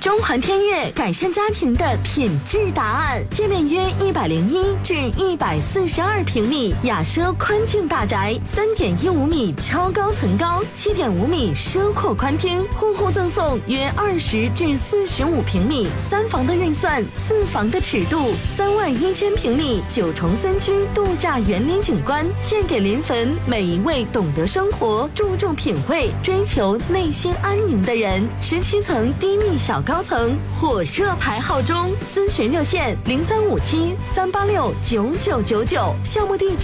中环天悦改善家庭的品质答案，界面约101至142平米，雅奢宽境大宅，3.15米超高层高，7.5米奢阔宽厅，户户赠送约20至45平米，3房的运算，4房的尺度，31000平米9重3居度假园林景观，献给临汾每一位懂得生活、注重品味、追求内心安宁的人。17层低密小高层火热排号中，咨询热线0357-386-9999，项目地址